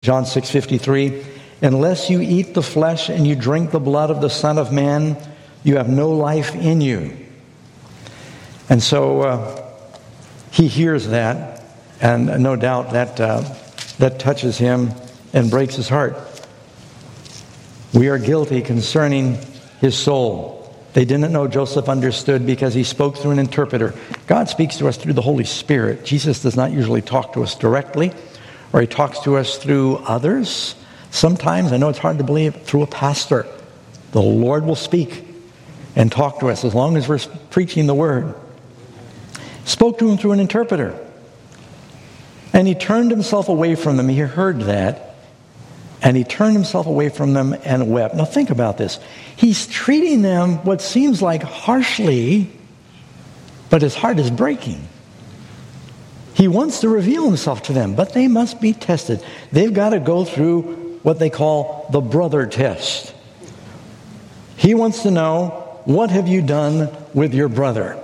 John 6:53, unless you eat the flesh and you drink the blood of the Son of Man, you have no life in you. And so he hears that, and no doubt that touches him and breaks his heart. We are guilty concerning his soul. They didn't know Joseph understood because he spoke through an interpreter. God speaks to us through the Holy Spirit. Jesus does not usually talk to us directly, or he talks to us through others. Sometimes, I know it's hard to believe, through a pastor. The Lord will speak and talk to us as long as we're preaching the word. Spoke to him through an interpreter. And he turned himself away from them. He heard that. And he turned himself away from them and wept. Now think about this. He's treating them what seems like harshly, but his heart is breaking. He wants to reveal himself to them, but they must be tested. They've got to go through what they call the brother test. He wants to know, what have you done with your brother?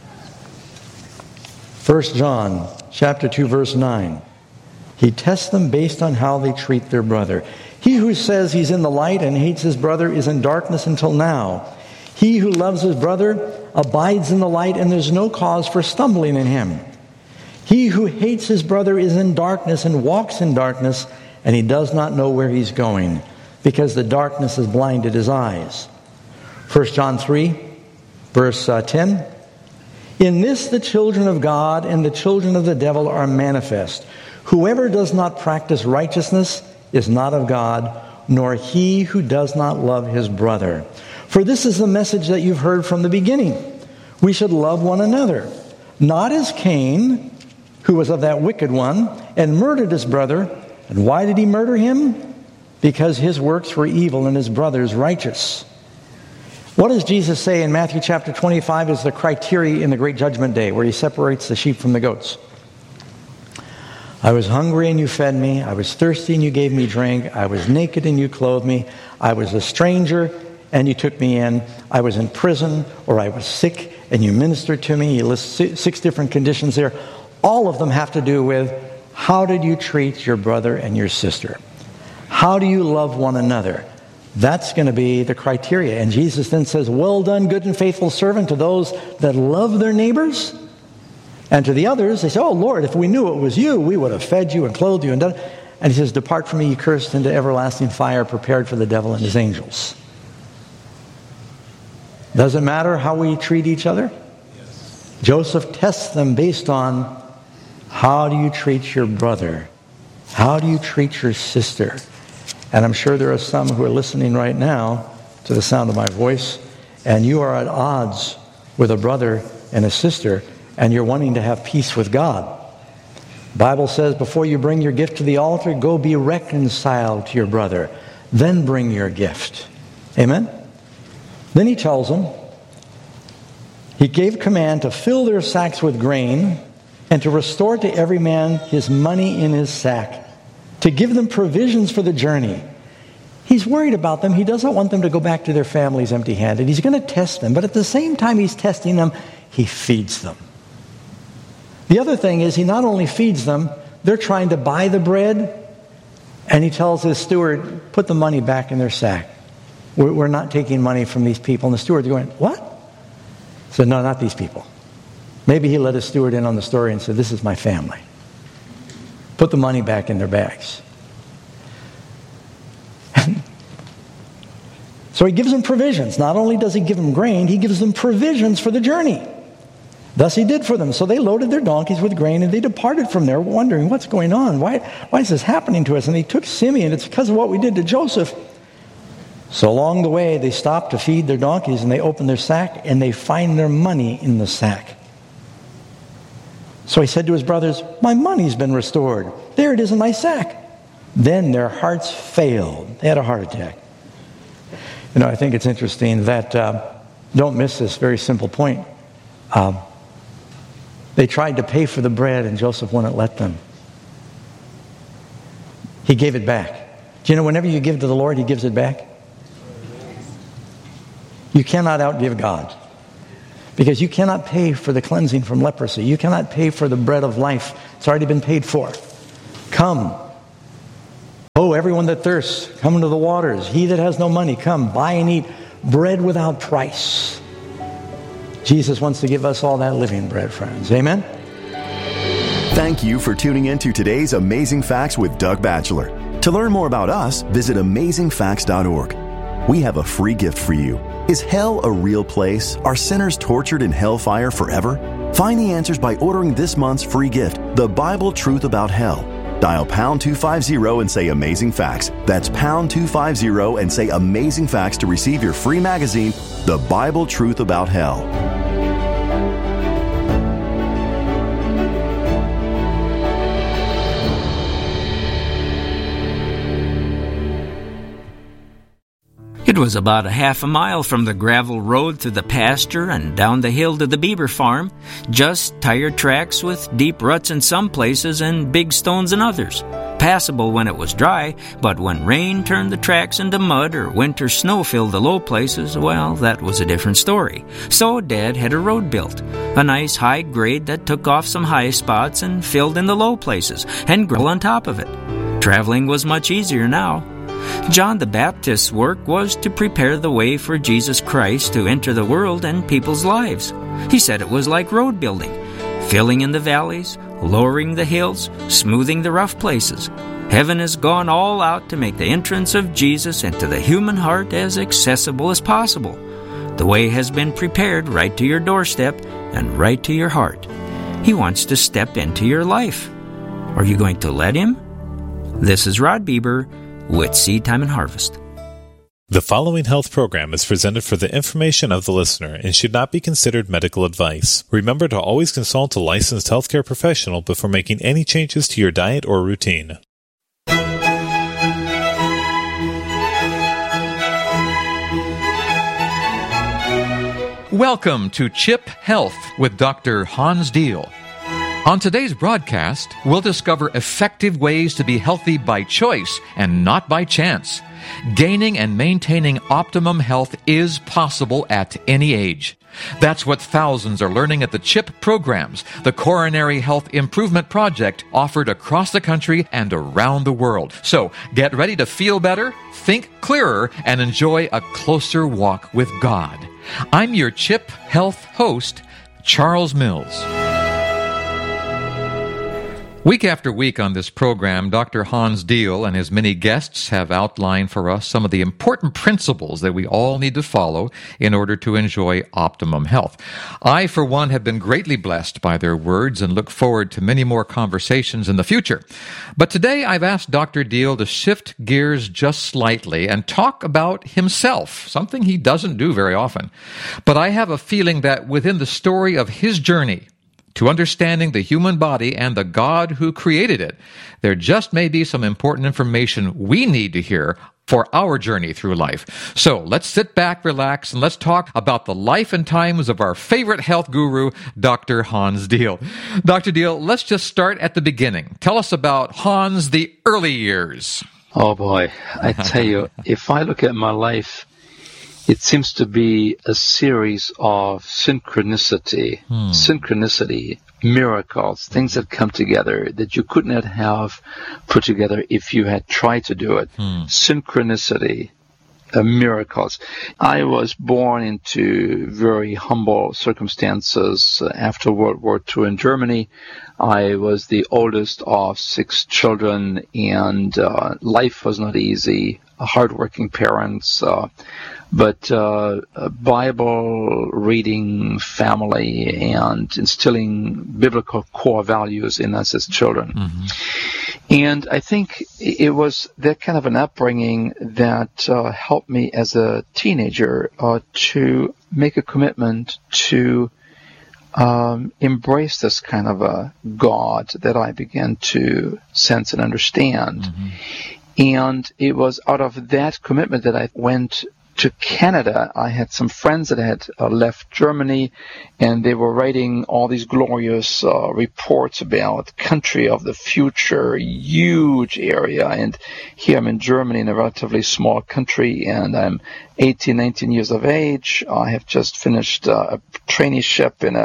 1 John chapter 2, verse 9. He tests them based on how they treat their brother. He who says he's in the light and hates his brother is in darkness until now. He who loves his brother abides in the light, and there's no cause for stumbling in him. He who hates his brother is in darkness and walks in darkness, and he does not know where he's going, because the darkness has blinded his eyes. 1 John 3, verse 10. In this the children of God and the children of the devil are manifest. Whoever does not practice righteousness is not of God, nor he who does not love his brother. For this is the message that you've heard from the beginning. We should love one another, not as Cain, who was of that wicked one, and murdered his brother. And why did he murder him? Because his works were evil and his brother's righteous. What does Jesus say in Matthew chapter 25 is the criteria in the great judgment day, where he separates the sheep from the goats? I was hungry and you fed me. I was thirsty and you gave me drink. I was naked and you clothed me. I was a stranger and you took me in. I was in prison, or I was sick and you ministered to me. He lists 6 different conditions there. All of them have to do with, how did you treat your brother and your sister? How do you love one another? That's going to be the criteria. And Jesus then says, well done, good and faithful servant, to those that love their neighbors. And to the others, they say, oh Lord, if we knew it was you, we would have fed you and clothed you and done. And he says, depart from me, ye cursed, into everlasting fire prepared for the devil and his angels. Does it matter how we treat each other? Yes. Joseph tests them based on, how do you treat your brother? How do you treat your sister? And I'm sure there are some who are listening right now to the sound of my voice, and you are at odds with a brother and a sister, and you're wanting to have peace with God. The Bible says, before you bring your gift to the altar, go be reconciled to your brother. Then bring your gift. Amen? Then he tells them, he gave command to fill their sacks with grain and to restore to every man his money in his sack, to give them provisions for the journey. He's worried about them. He doesn't want them to go back to their families empty-handed. He's going to test them, but at the same time he's testing them, he feeds them. The other thing is, he not only feeds them, they're trying to buy the bread, and he tells his steward, put the money back in their sack. We're not taking money from these people. And the steward's going, what? He said, no, not these people. Maybe he let his steward in on the story and said, this is my family. Put the money back in their bags. So he gives them provisions. Not only does he give them grain, he gives them provisions for the journey. Thus he did for them. So they loaded their donkeys with grain, and they departed from there, wondering, what's going on? Why is this happening to us? And they took Simeon. It's because of what we did to Joseph. So along the way, they stopped to feed their donkeys, and they opened their sack, and they find their money in the sack. So he said to his brothers, my money's been restored. There it is in my sack. Then their hearts failed. They had a heart attack. You know, I think it's interesting that, don't miss this very simple point. They tried to pay for the bread, and Joseph wouldn't let them. He gave it back. Do you know, whenever you give to the Lord, he gives it back? You cannot outgive God. Because you cannot pay for the cleansing from leprosy. You cannot pay for the bread of life. It's already been paid for. Come. Oh, everyone that thirsts, come into the waters. He that has no money, come, buy and eat bread without price. Jesus wants to give us all that living bread, friends. Amen? Thank you for tuning in to today's Amazing Facts with Doug Batchelor. To learn more about us, visit amazingfacts.org. We have a free gift for you. Is hell a real place? Are sinners tortured in hellfire forever? Find the answers by ordering this month's free gift, The Bible Truth About Hell. Dial pound 250 and say Amazing Facts. That's pound 250 and say Amazing Facts to receive your free magazine, The Bible Truth About Hell. It was about a half a mile from the gravel road to the pasture and down the hill to the Bieber farm, just tire tracks with deep ruts in some places and big stones in others. Passable when it was dry, but when rain turned the tracks into mud or winter snow filled the low places, well, that was a different story. So Dad had a road built, a nice high grade that took off some high spots and filled in the low places, and gravel on top of it. Traveling was much easier now. John the Baptist's work was to prepare the way for Jesus Christ to enter the world and people's lives. He said it was like road building, filling in the valleys, lowering the hills, smoothing the rough places. Heaven has gone all out to make the entrance of Jesus into the human heart as accessible as possible. The way has been prepared right to your doorstep and right to your heart. He wants to step into your life. Are you going to let him? This is Rod Bieber with Seed Time and Harvest. The following health program is presented for the information of the listener and should not be considered medical advice. Remember to always consult a licensed healthcare professional before making any changes to your diet or routine. Welcome to CHIP Health with Dr. Hans Diehl. On today's broadcast, we'll discover effective ways to be healthy by choice and not by chance. Gaining and maintaining optimum health is possible at any age. That's what thousands are learning at the CHIP programs, the Coronary Health Improvement Project, offered across the country and around the world. So get ready to feel better, think clearer, and enjoy a closer walk with God. I'm your CHIP Health host, Charles Mills. Week after week on this program, Dr. Hans Diehl and his many guests have outlined for us some of the important principles that we all need to follow in order to enjoy optimum health. I, for one, have been greatly blessed by their words and look forward to many more conversations in the future. But today I've asked Dr. Diehl to shift gears just slightly and talk about himself, something he doesn't do very often. But I have a feeling that within the story of his journey to understanding the human body and the God who created it, there just may be some important information we need to hear for our journey through life. So let's sit back, relax, and let's talk about the life and times of our favorite health guru, Dr. Hans Diehl. Dr. Diehl, let's just start at the beginning. Tell us about Hans, the early years. Oh boy, I tell you, if I look at my life, it seems to be a series of synchronicity, miracles, things that come together that you could not have put together if you had tried to do it. Synchronicity, miracles. I was born into very humble circumstances after World War II in Germany. I was the oldest of 6 children, and life was not easy. Hardworking parents, but a Bible reading family and instilling biblical core values in us as children. And I think it was that kind of an upbringing that helped me as a teenager to make a commitment to embrace this kind of a God that I began to sense and understand. And it was out of that commitment that I went to Canada. I had some friends that had left Germany, and they were writing all these glorious reports about country of the future, huge area. And here I'm in Germany in a relatively small country, and I'm 18, 19 years of age. I have just finished a traineeship in a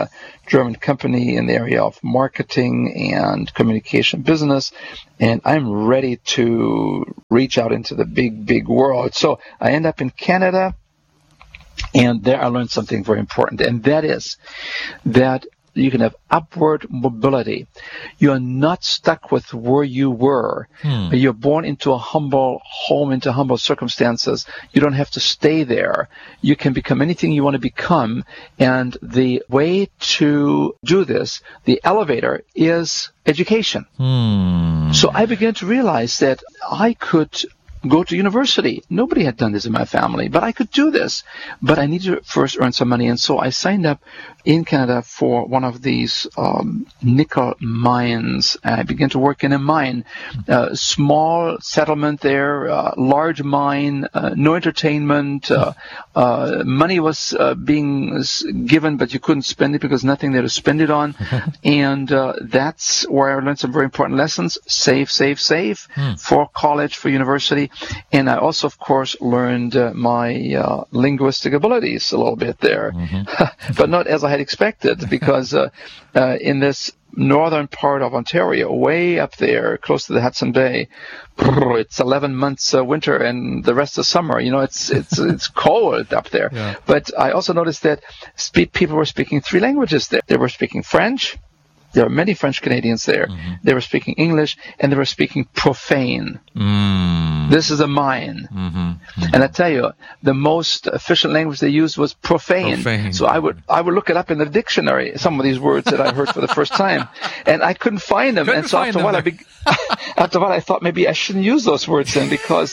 German company in the area of marketing and communication business, and I'm ready to reach out into the big, big world. So I end up in Canada, and there I learned something very important, and that is that you can have upward mobility. You're not stuck with where you were. You're born into a humble home, into humble circumstances. You don't have to stay there. You can become anything you want to become. And the way to do this, the elevator, is education. So I began to realize that I could go to university. Nobody had done this in my family, but I could do this. But I needed to first earn some money, and so I signed up in Canada for one of these nickel mines. I began to work in a mine, small settlement there, large mine, no entertainment. Money was being given, but you couldn't spend it because nothing there to spend it on. And that's where I learned some very important lessons. Save for college, for university. And I also, of course, learned my linguistic abilities a little bit there, but not as I had expected, because in this northern part of Ontario, way up there, close to the Hudson Bay, it's 11 months winter and the rest of summer. You know, it's cold up there. Yeah. But I also noticed that people were speaking 3 languages there. They were speaking French. There are many French Canadians there. They were speaking English, and they were speaking profane. This is a mine. And I tell you, the most efficient language they used was profane. So I would look it up in the dictionary, some of these words that I heard for the first time, and I couldn't find them. And so after a while, I thought maybe I shouldn't use those words then, because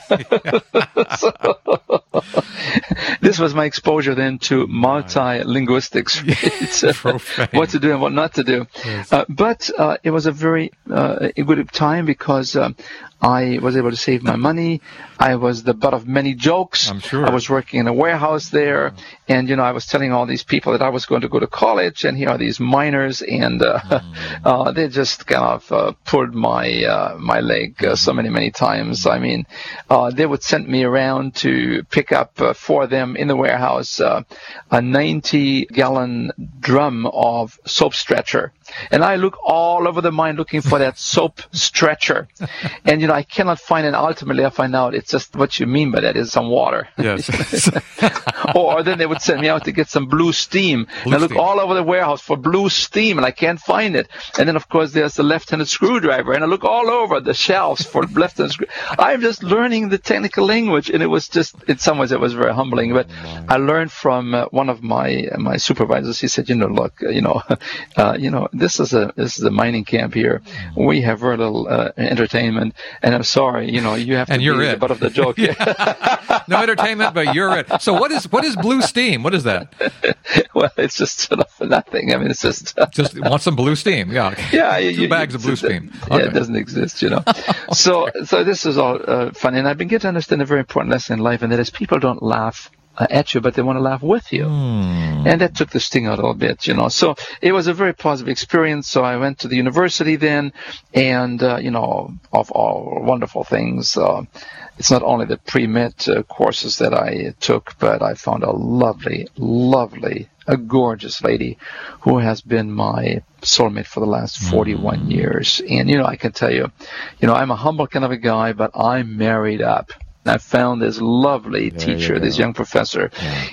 this was my exposure then to multi-linguistics, what to do and what not to do. Yes. But it was a very good time, because I was able to save my money. I was the butt of many jokes. I'm sure. I was working in a warehouse there, and I was telling all these people that I was going to go to college, and here are these miners, and they just kind of pulled my leg so many times. I mean, they would send me around to pick up for them in the warehouse a 90-gallon drum of soap stretcher. And I look all over the mine looking for that soap stretcher. And, I cannot find it. Ultimately, I find out it's just what you mean by that is some water. Yes. Or then they would send me out to get some blue steam. And I look all over the warehouse for blue steam, and I can't find it. And then, of course, there's the left-handed screwdriver. And I look all over the shelves for left-handed screwdriver. I'm just learning the technical language. And it was just, in some ways, it was very humbling. But I learned from one of my supervisors. He said, look, this is a mining camp here. We have very little entertainment, and I'm sorry, you have to be the butt of the joke. No entertainment, but you're it. So what is blue steam? What is that? Well, it's just sort of nothing. I mean, it's just just want some blue steam. Yeah. Yeah. 2 bags of blue steam. Okay. Yeah, it doesn't exist, So this is all fun, and I've been getting to understand a very important lesson in life, and that is people don't laugh at you, but they want to laugh with you. And that took the sting out a little bit, So it was a very positive experience. So I went to the university then, and, of all wonderful things, it's not only the pre-med courses that I took, but I found a lovely, a gorgeous lady who has been my soulmate for the last 41 years. And, I can tell you, I'm a humble kind of a guy, but I'm married up. I found this lovely teacher, this young professor,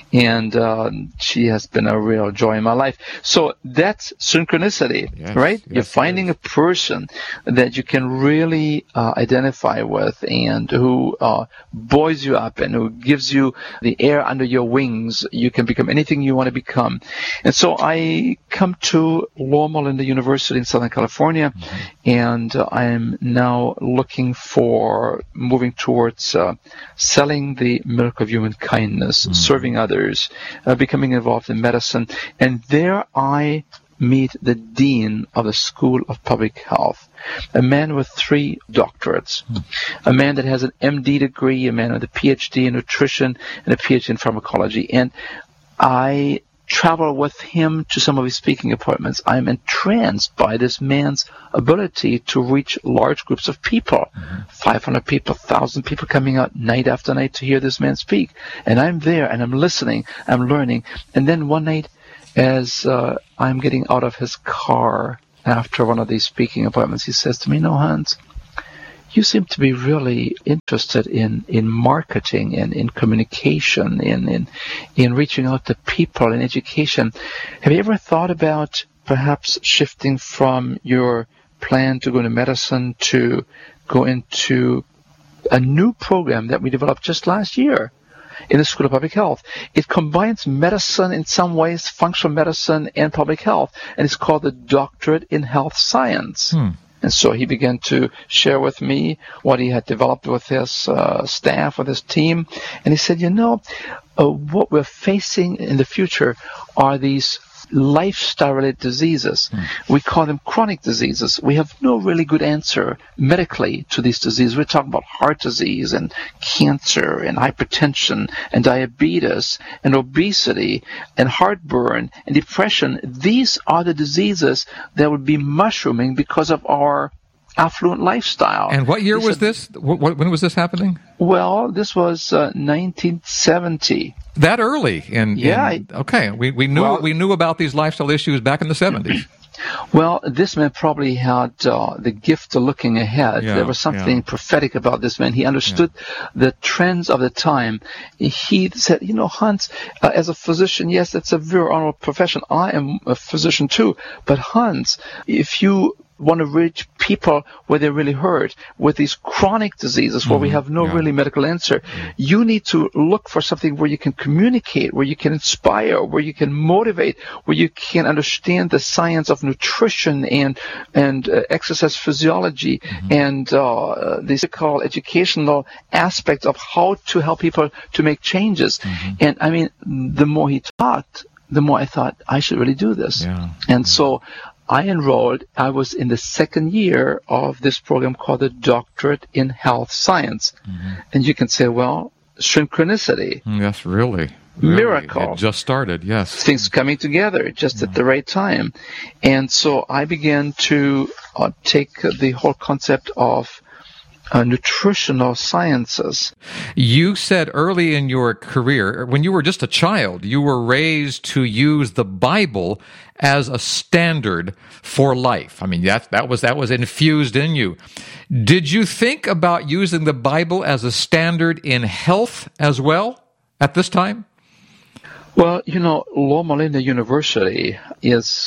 and she has been a real joy in my life. So that's synchronicity, right? You're finding a person that you can really identify with, and who buoys you up and who gives you the air under your wings. You can become anything you want to become. And so I come to Loma Linda University in Southern California, and I'm now looking for moving towards selling the milk of human kindness, serving others, becoming involved in medicine. And there I meet the dean of the School of Public Health, a man with 3 doctorates, a man that has an MD degree, a man with a PhD in nutrition and a PhD in pharmacology. And I travel with him to some of his speaking appointments. I'm entranced by this man's ability to reach large groups of people, 500 people, 1,000 people coming out night after night to hear this man speak. And I'm there, and I'm listening, I'm learning. And then one night, as I'm getting out of his car after one of these speaking appointments, he says to me, Hans, you seem to be really interested in marketing and in communication, in reaching out to people in education. Have you ever thought about perhaps shifting from your plan to go into medicine to go into a new program that we developed just last year in the School of Public Health? It combines medicine in some ways, functional medicine and public health, and it's called the Doctorate in Health Science. And so he began to share with me what he had developed with his staff, with his team. And he said, what we're facing in the future are these lifestyle-related diseases. We call them chronic diseases. We have no really good answer medically to these diseases. We're talking about heart disease and cancer and hypertension and diabetes and obesity and heartburn and depression. These are the diseases that would be mushrooming because of our affluent lifestyle. And what year was this? When was this happening? Well, this was 1970. That early? Okay. We knew about these lifestyle issues back in the 70s. Well, this man probably had the gift of looking ahead. There was something prophetic about this man. He understood the trends of the time. He said, Hans, as a physician, yes, that's a very honorable profession. I am a physician too. But Hans, if you want to reach people where they're really hurt with these chronic diseases where we have no really medical answer, you need to look for something where you can communicate, where you can inspire, where you can motivate, where you can understand the science of nutrition and exercise physiology and the physical educational aspects of how to help people to make changes. And I mean, the more he talked, the more I thought I should really do this. And so I enrolled. I was in the second year of this program called the Doctorate in Health Science. And you can say, well, synchronicity. Yes, really. Miracle. It just started, yes. Things coming together just at the right time. And so I began to take the whole concept of nutritional sciences. You said early in your career, when you were just a child, you were raised to use the Bible as a standard for life. I mean, that was infused in you. Did you think about using the Bible as a standard in health as well at this time? Well, Loma Linda University is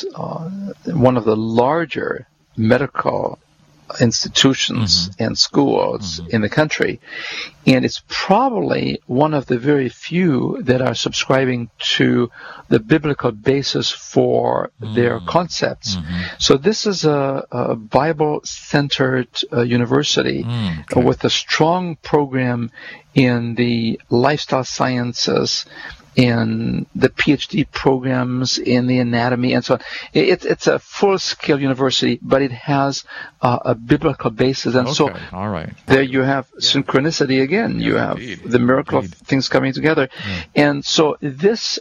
one of the larger medical institutions and schools in the country, and it's probably one of the very few that are subscribing to the biblical basis for their concepts. So this is a Bible-centered university with a strong program in the lifestyle sciences, in the PhD programs, in the anatomy, and so on. It's a full-scale university, but it has a biblical basis. And so all right. There you have synchronicity again. You have the miracle of things coming together. And so this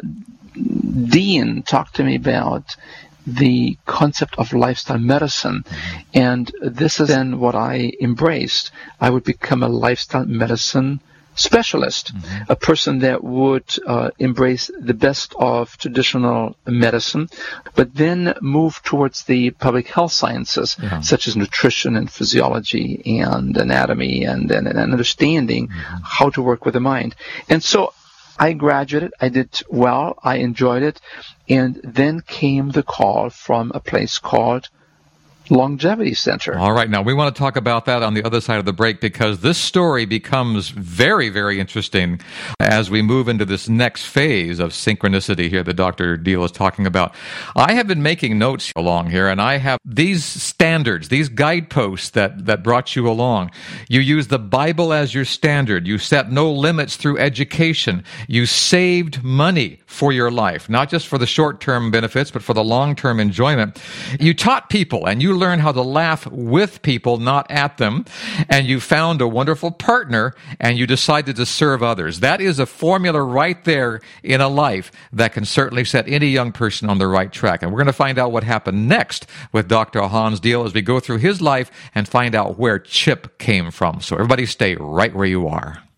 dean talked to me about the concept of lifestyle medicine. And this is then what I embraced. I would become a lifestyle medicine specialist, a person that would embrace the best of traditional medicine, but then move towards the public health sciences, such as nutrition and physiology and anatomy and understanding how to work with the mind. And so I graduated, I did well, I enjoyed it, and then came the call from a place called Longevity Center. All right. Now, we want to talk about that on the other side of the break, because this story becomes very, very interesting as we move into this next phase of synchronicity here that Dr. Deal is talking about. I have been making notes along here, and I have these standards, these guideposts that brought you along. You use the Bible as your standard. You set no limits through education. You saved money for your life, not just for the short-term benefits, but for the long-term enjoyment. You taught people, and you learned how to laugh with people, not at them, and you found a wonderful partner, and you decided to serve others. That is a formula right there in a life that can certainly set any young person on the right track. And we're going to find out what happened next with Dr. Hans Deal as we go through his life and find out where CHIP came from. So everybody stay right where you are.